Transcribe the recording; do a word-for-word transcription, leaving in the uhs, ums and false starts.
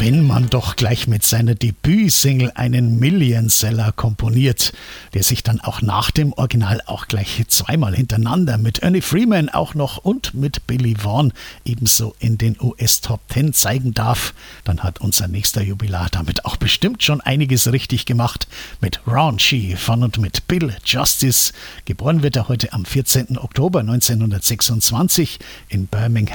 Wenn man doch gleich mit seiner Debütsingle einen Millionseller komponiert, der sich dann auch nach dem Original auch gleich zweimal hintereinander mit Ernie Freeman auch noch und mit Billy Vaughn ebenso in den U S-Top Ten zeigen darf, dann hat unser nächster Jubilar damit auch bestimmt schon einiges richtig gemacht. Mit Raunchy von und mit Bill Justice. Geboren wird er heute am vierzehnten Oktober neunzehnhundertsechsundzwanzig in Birmingham.